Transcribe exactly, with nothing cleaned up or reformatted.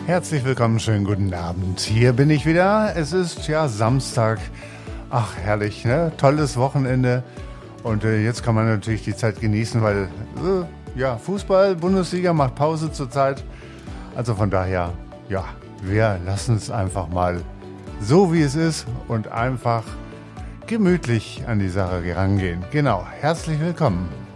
Herzlich willkommen, schönen guten Abend. Hier bin ich wieder. Es ist ja Samstag. Ach, herrlich, ne? Tolles Wochenende. Und äh, jetzt kann man natürlich die Zeit genießen, weil äh, ja, Fußball, Bundesliga macht Pause zurzeit. Also von daher, ja, wir lassen es einfach mal so, wie es ist und einfach gemütlich an die Sache herangehen. Genau, herzlich willkommen.